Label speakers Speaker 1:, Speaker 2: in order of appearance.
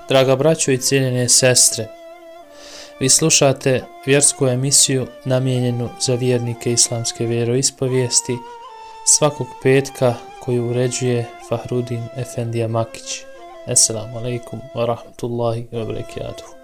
Speaker 1: Draga braćo i cijenjene sestre, vi slušate vjersku emisiju namijenjenu za vjernike islamske vjeroispovijesti svakog petka koju uređuje Fahrudin Efendija Makić. Assalamu alaikum wa rahmatullahi wa barakatuh.